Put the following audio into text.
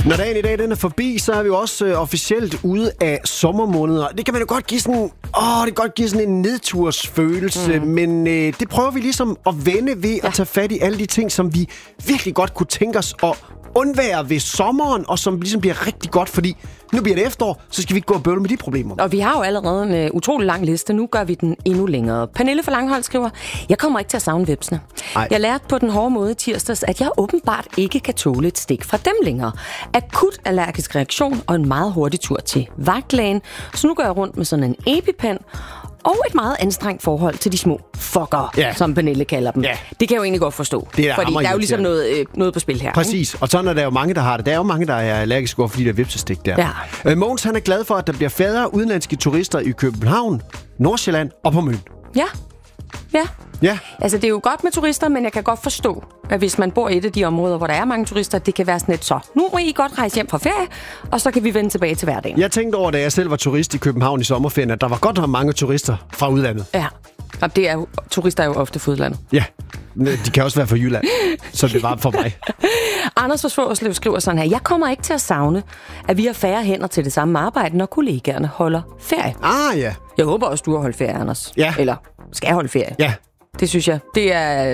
Når dagen i dag den er forbi, så er vi jo også officielt ude af sommermåneder. Det kan man jo godt give sådan, en nedtursfølelse, men det prøver vi ligesom at vende ved at tage fat i alle de ting, som vi virkelig godt kunne tænke os at undvære ved sommeren, og som ligesom bliver rigtig godt, fordi nu bliver det efterår, så skal vi ikke gå og bøvle med de problemer. Og vi har jo allerede en utrolig lang liste. Nu gør vi den endnu længere. Pernille fra Langholm skriver, jeg kommer ikke til at savne vepsene. Jeg lærte på den hårde måde tirsdags, at jeg åbenbart ikke kan tåle et stik fra dem længere. Akut allergisk reaktion og en meget hurtig tur til vagtlægen. Så nu går jeg rundt med sådan en EpiPen og et meget anstrengt forhold til de små fucker, som Pernille kalder dem. Ja. Det kan jeg jo egentlig godt forstå. Fordi der er jo ligesom noget på spil her. Præcis, og sådan er der jo mange, der har det. Der er jo mange, der er allergiske over, fordi der er vepsestik der. Ja. Mogens, han er glad for, at der bliver færre udenlandske turister i København, Nordsjælland og på Møn. Ja. Altså, det er jo godt med turister, men jeg kan godt forstå, at hvis man bor i et af de områder, hvor der er mange turister, det kan være sådan et så. Nu må I godt rejse hjem fra ferie, og så kan vi vende tilbage til hverdagen. Jeg tænkte over, da jeg selv var turist i København i sommerferien, at der var godt mange turister fra udlandet. Ja, og turister er jo ofte fra udlandet. Ja, de kan også være fra Jylland, så det var for mig. Anders fra Svogerslev skriver sådan her, jeg kommer ikke til at savne, at vi har færre hænder til det samme arbejde, når kollegaerne holder ferie. Ja. Jeg håber også, du har holdt ferie, Anders. Ja. Eller skal holde ferie. Ja. Det synes jeg. Det er